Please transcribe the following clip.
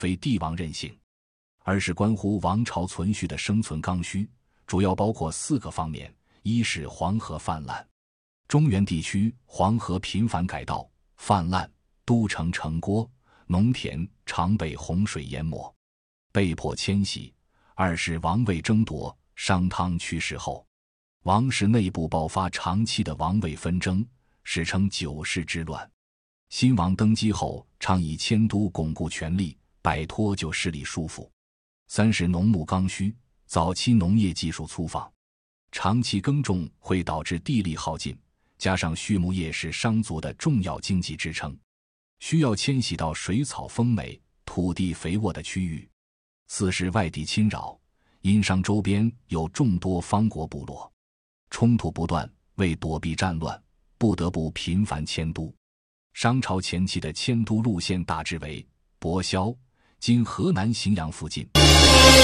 非帝王任性，而是关乎王朝存续的生存刚需，主要包括4个方面：一是黄河泛滥，中原地区黄河频繁改道泛滥，都城城郭、农田常被洪水淹没，被迫迁徙；二是王位争夺，商汤去世后，王室内部爆发长期的王位纷争，史称9世之乱。新王登基后，常以迁都巩固权力，摆脱旧势力束缚。三是农牧刚需，早期农业技术粗放，长期耕种会导致地力耗尽，加上畜牧业是商族的重要经济支撑，需要迁徙到水草丰美、土地肥沃的区域。四是外地侵扰，殷商周边有众多方国部落，冲突不断，为躲避战乱，不得不频繁迁都。商朝前期的迁都路线大致为: 博萧（今河南荥阳附近）、